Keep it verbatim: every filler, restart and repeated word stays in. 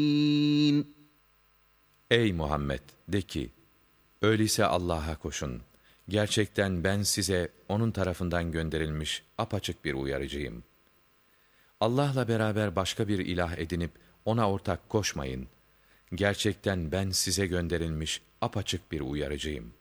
Ey Muhammed! De ki, öyleyse Allah'a koşun. Gerçekten ben size O'nun tarafından gönderilmiş apaçık bir uyarıcıyım. Allah'la beraber başka bir ilah edinip O'na ortak koşmayın. Gerçekten ben size gönderilmiş apaçık bir uyarıcıyım.